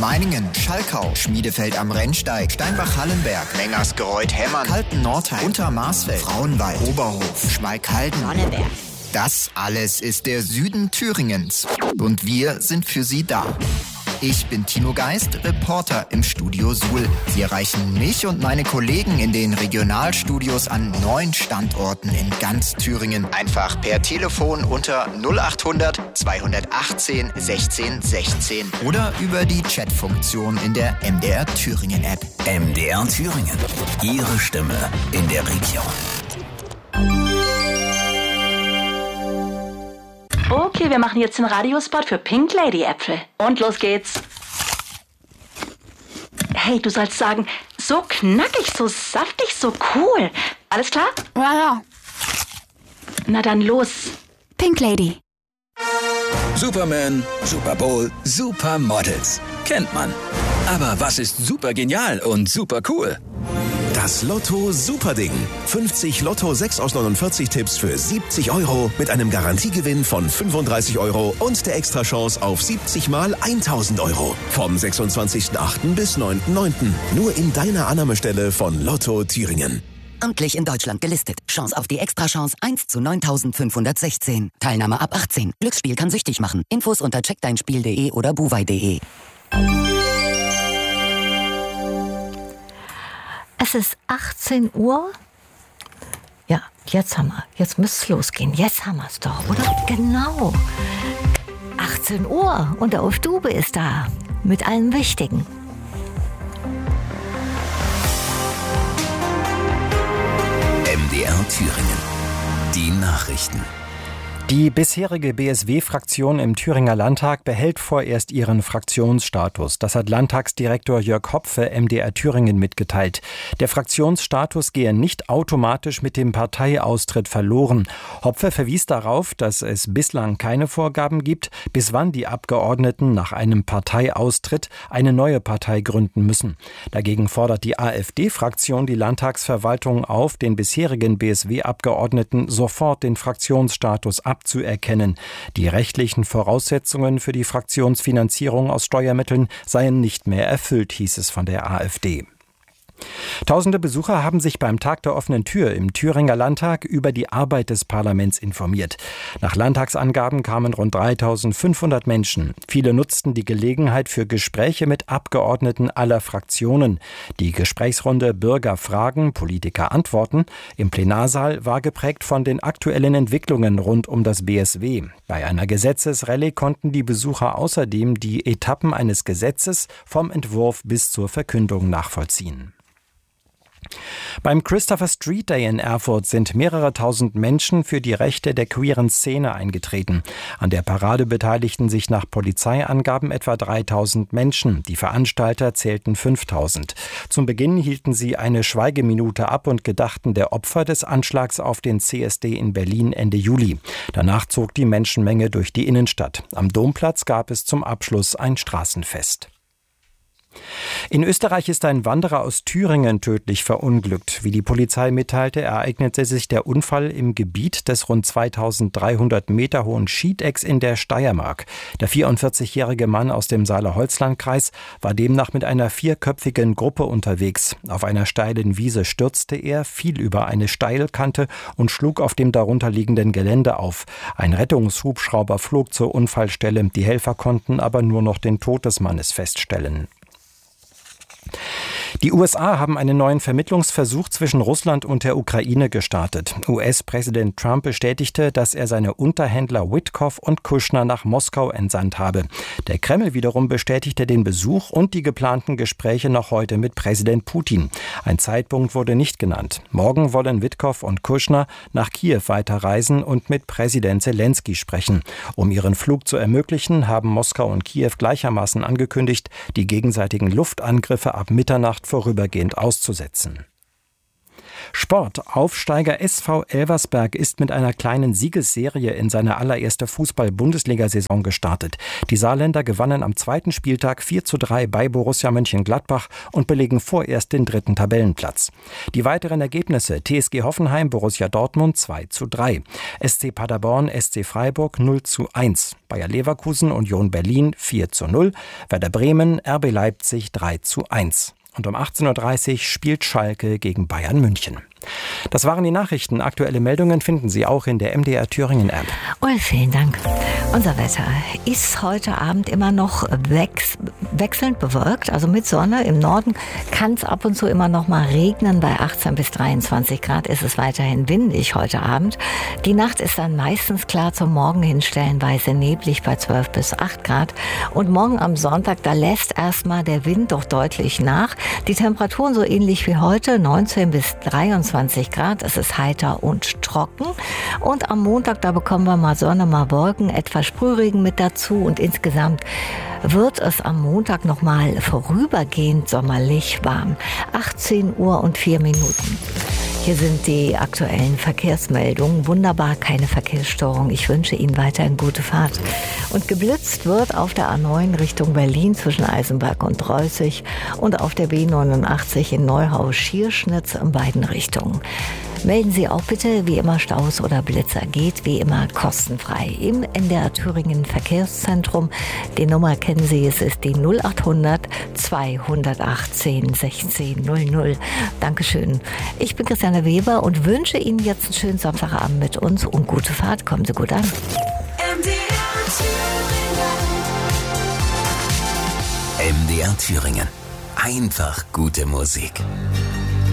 Meiningen, Schalkau, Schmiedefeld am Rennsteig, Steinbach-Hallenberg, Mengersgereuth-Hemmern, Kalten-Nordheim, Untermarsfeld, Frauenwald, Oberhof, Schmalkalden, Sonneberg. Das alles ist der Süden Thüringens. Und wir sind für Sie da. Ich bin Tino Geist, Reporter im Studio Suhl. Sie erreichen mich und meine Kollegen in den Regionalstudios an 9 Standorten in ganz Thüringen. Einfach per Telefon unter 0800 218 16 16 oder über die Chatfunktion in der MDR Thüringen App. MDR Thüringen. Ihre Stimme in der Region. Okay, wir machen jetzt den Radiospot für Pink Lady Äpfel. Und los geht's. Hey, du sollst sagen, so knackig, so saftig, so cool. Alles klar? Ja. Na dann los. Pink Lady. Superman, Super Bowl, Supermodels. Kennt man. Aber was ist super genial und super cool? Das Lotto Superding. 50 Lotto 6 aus 49 Tipps für 70 € mit einem Garantiegewinn von 35 € und der Extrachance auf 70 mal 1000 €. Vom 26.08. bis 9.09. Nur in deiner Annahmestelle von Lotto Thüringen. Amtlich in Deutschland gelistet. Chance auf die Extrachance 1 zu 9516. Teilnahme ab 18. Glücksspiel kann süchtig machen. Infos unter checkdeinspiel.de oder buwei.de. Es ist 18 Uhr. Ja, jetzt haben wir. Jetzt müsste es losgehen. Jetzt haben wir es doch, oder? Genau. 18 Uhr und der Ulf Dube ist da. Mit allem Wichtigen. MDR Thüringen. Die Nachrichten. Die bisherige BSW-Fraktion im Thüringer Landtag behält vorerst ihren Fraktionsstatus. Das hat Landtagsdirektor Jörg Hopfe MDR Thüringen mitgeteilt. Der Fraktionsstatus gehe nicht automatisch mit dem Parteiaustritt verloren. Hopfe verwies darauf, dass es bislang keine Vorgaben gibt, bis wann die Abgeordneten nach einem Parteiaustritt eine neue Partei gründen müssen. Dagegen fordert die AfD-Fraktion die Landtagsverwaltung auf, den bisherigen BSW-Abgeordneten sofort den Fraktionsstatus abzuerkennen. Die rechtlichen Voraussetzungen für die Fraktionsfinanzierung aus Steuermitteln seien nicht mehr erfüllt, hieß es von der AfD. Tausende Besucher haben sich beim Tag der offenen Tür im Thüringer Landtag über die Arbeit des Parlaments informiert. Nach Landtagsangaben kamen rund 3500 Menschen. Viele nutzten die Gelegenheit für Gespräche mit Abgeordneten aller Fraktionen. Die Gesprächsrunde Bürger fragen, Politiker antworten im Plenarsaal war geprägt von den aktuellen Entwicklungen rund um das BSW. Bei einer Gesetzesrallye konnten die Besucher außerdem die Etappen eines Gesetzes vom Entwurf bis zur Verkündung nachvollziehen. Beim Christopher Street Day in Erfurt sind mehrere tausend Menschen für die Rechte der queeren Szene eingetreten. An der Parade beteiligten sich nach Polizeiangaben etwa 3000 Menschen. Die Veranstalter zählten 5000. Zum Beginn hielten sie eine Schweigeminute ab und gedachten der Opfer des Anschlags auf den CSD in Berlin Ende Juli. Danach zog die Menschenmenge durch die Innenstadt. Am Domplatz gab es zum Abschluss ein Straßenfest. In Österreich ist ein Wanderer aus Thüringen tödlich verunglückt. Wie die Polizei mitteilte, ereignete sich der Unfall im Gebiet des rund 2300 Meter hohen Schiedecks in der Steiermark. Der 44-jährige Mann aus dem Saale-Holzland-Kreis war demnach mit einer 4-köpfigen Gruppe unterwegs. Auf einer steilen Wiese stürzte er, fiel über eine Steilkante und schlug auf dem darunterliegenden Gelände auf. Ein Rettungshubschrauber flog zur Unfallstelle. Die Helfer konnten aber nur noch den Tod des Mannes feststellen. Die USA haben einen neuen Vermittlungsversuch zwischen Russland und der Ukraine gestartet. US-Präsident Trump bestätigte, dass er seine Unterhändler Witkoff und Kushner nach Moskau entsandt habe. Der Kreml wiederum bestätigte den Besuch und die geplanten Gespräche noch heute mit Präsident Putin. Ein Zeitpunkt wurde nicht genannt. Morgen wollen Witkoff und Kushner nach Kiew weiterreisen und mit Präsident Zelensky sprechen. Um ihren Flug zu ermöglichen, haben Moskau und Kiew gleichermaßen angekündigt, die gegenseitigen Luftangriffe ab Mitternacht vorübergehend auszusetzen. Sport. Aufsteiger SV Elversberg ist mit einer kleinen Siegesserie in seine allererste Fußball-Bundesliga-Saison gestartet. Die Saarländer gewannen am zweiten Spieltag 4:3 bei Borussia Mönchengladbach und belegen vorerst den 3. Tabellenplatz. Die weiteren Ergebnisse: TSG Hoffenheim, Borussia Dortmund 2:3, SC Paderborn, SC Freiburg 0:1, Bayer Leverkusen, Union Berlin 4:0, Werder Bremen, RB Leipzig 3:1. Und um 18:30 Uhr spielt Schalke gegen Bayern München. Das waren die Nachrichten. Aktuelle Meldungen finden Sie auch in der MDR Thüringen App. Und vielen Dank. Unser Wetter ist heute Abend immer noch wechselnd bewölkt, also mit Sonne. Im Norden kann es ab und zu immer noch mal regnen. Bei 18 bis 23 Grad ist es weiterhin windig heute Abend. Die Nacht ist dann meistens klar, zum Morgen hin stellenweise neblig bei 12 bis 8 Grad. Und morgen am Sonntag, da lässt erstmal der Wind doch deutlich nach. Die Temperaturen so ähnlich wie heute, 19 bis 23 Grad. Es ist heiter und trocken. Und am Montag, da bekommen wir mal Sonne, mal Wolken, etwas Sprühregen mit dazu. Und insgesamt wird es am Montag noch mal vorübergehend sommerlich warm. 18:04 Uhr. Hier sind die aktuellen Verkehrsmeldungen. Wunderbar, keine Verkehrsstörung. Ich wünsche Ihnen weiterhin gute Fahrt. Und geblitzt wird auf der A9 Richtung Berlin zwischen Eisenberg und Reußig und auf der B89 in Neuhaus-Schierschnitz in beiden Richtungen. Melden Sie auch bitte, wie immer Staus oder Blitzer, geht wie immer kostenfrei im NDR Thüringen Verkehrszentrum. Die Nummer kennen Sie, es ist die 0800 218 1600. Dankeschön. Ich bin Christiane Weber und wünsche Ihnen jetzt einen schönen Samstagabend mit uns und gute Fahrt. Kommen Sie gut an. MDR Thüringen. Einfach gute Musik.